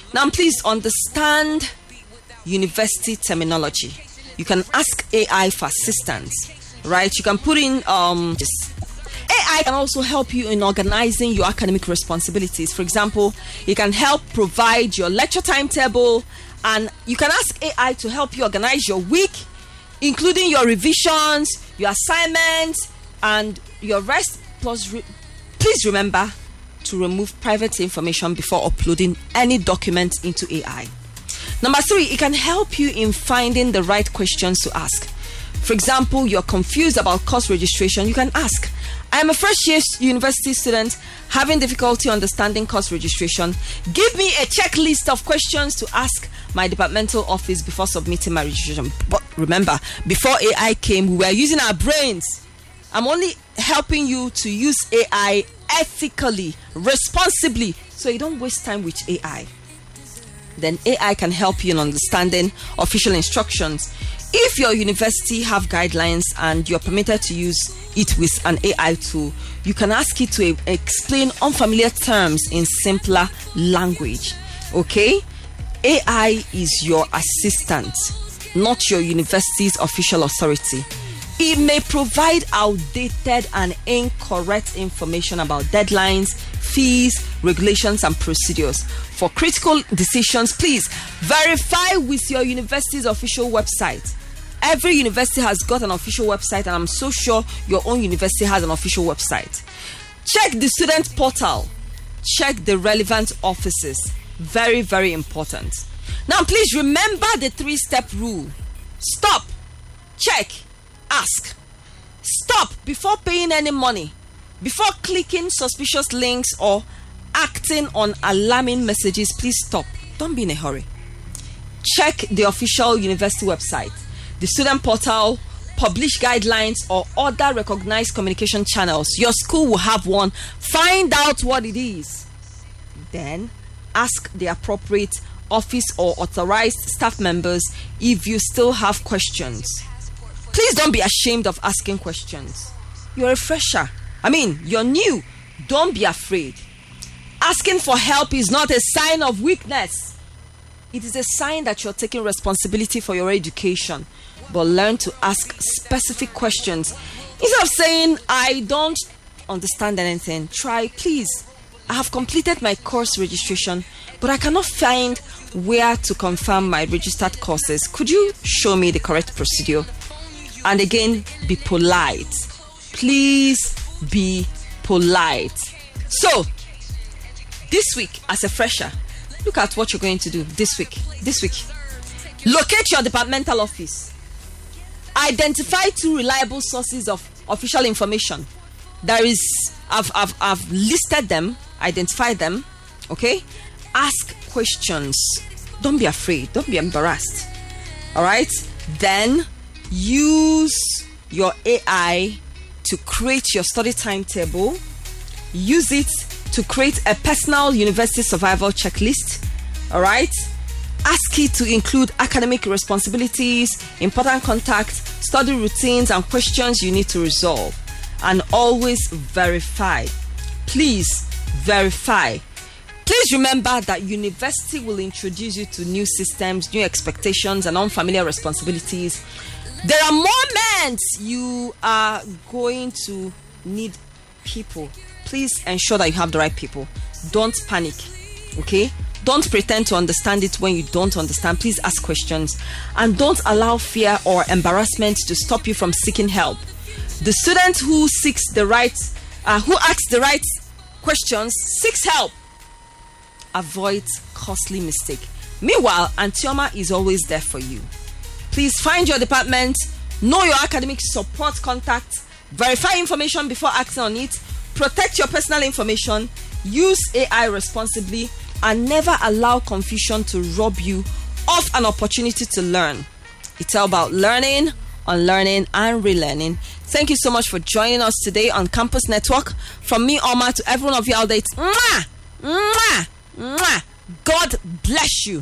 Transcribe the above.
Now, please understand university terminology. You can ask AI for assistance, right? You can put in AI can also help you in organizing your academic responsibilities. For example, it can help provide your lecture timetable, and you can ask AI to help you organize your week, including your revisions, your assignments, and your rest. Plus, please remember to remove private information before uploading any document into AI. Number 3, it can help you in finding the right questions to ask. For example, you're confused about course registration, you can ask, I am a first-year university student having difficulty understanding course registration. Give me a checklist of questions to ask my departmental office before submitting my registration. But remember, before AI came, we were using our brains. I'm only helping you to use AI ethically, responsibly, so you don't waste time with AI. Then AI can help you in understanding official instructions. If your university have guidelines and you're permitted to use it with an AI tool, you can ask it to explain unfamiliar terms in simpler language. Okay? AI is your assistant, not your university's official authority. It may provide outdated and incorrect information about deadlines, fees, regulations, and procedures. For critical decisions, please verify with your university's official website. Every university has got an official website, and I'm so sure your own university has an official website. Check the student portal. Check the relevant offices. Very, very important. Now, please remember the 3-step rule. Stop, check, ask. Stop before paying any money, before clicking suspicious links or acting on alarming messages. Please stop. Don't be in a hurry. Check the official university website, the student portal, publish guidelines, or other recognized communication channels. Your school will have one. Find out what it is. Then ask the appropriate office or authorized staff members if you still have questions. Please don't be ashamed of asking questions. You're a fresher. You're new. Don't be afraid. Asking for help is not a sign of weakness. It is a sign that you're taking responsibility for your education. But learn to ask specific questions. Instead of saying, I don't understand anything, try, please, I have completed my course registration, but I cannot find where to confirm my registered courses. Could you show me the correct procedure? And again, be polite. Please be polite. So, this week, as a fresher, look at what you're going to do this week. Locate your departmental office. Identify 2 reliable sources of official information. I've listed them, identify them, okay? Ask questions. Don't be afraid. Don't be embarrassed. All right? Then use your AI to create your study timetable. Use it to create a personal university survival checklist. All right? Ask it to include academic responsibilities, important contacts, study routines, and questions you need to resolve. And always verify. Please verify. Please remember that university will introduce you to new systems, new expectations, and unfamiliar responsibilities. There are moments you are going to need people. Please ensure that you have the right people. Don't panic, okay? Don't pretend to understand it when you don't understand. Please ask questions, and don't allow fear or embarrassment to stop you from seeking help. The student who asks the right questions seeks help. Avoid costly mistake. Meanwhile, Antioma is always there for you. Please find your department, know your academic support contacts, verify information before acting on it, protect your personal information, use AI responsibly, and never allow confusion to rob you of an opportunity to learn. It's all about learning, unlearning, and relearning. Thank you so much for joining us today on Campus Network. From me, Oma, to everyone of you out there, it's mwah, mwah, mwah. God bless you.